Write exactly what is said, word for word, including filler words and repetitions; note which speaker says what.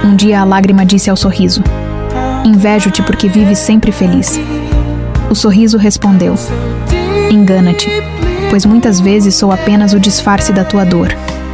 Speaker 1: Um dia a lágrima disse ao sorriso: invejo-te porque vives sempre feliz. O sorriso respondeu: engana-te, pois muitas vezes sou apenas o disfarce da tua dor.